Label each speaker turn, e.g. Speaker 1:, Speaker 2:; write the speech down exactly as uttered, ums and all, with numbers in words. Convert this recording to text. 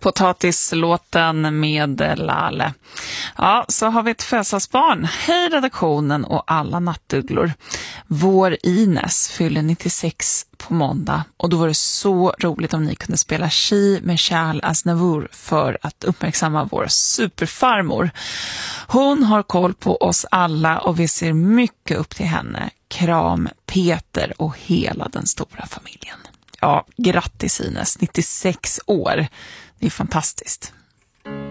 Speaker 1: Potatislåten med Lale. Ja, så har vi ett födelsedagsbarn. Hej redaktionen och alla nattugglor. Vår Ines fyller nittiosex på måndag och då var det så roligt om ni kunde spela She med Charles Aznavour för att uppmärksamma vår superfarmor. Hon har koll på oss alla och vi ser mycket upp till henne. Kram Peter och hela den stora familjen. Ja, grattis Ines, nittiosex år. Det är fantastiskt.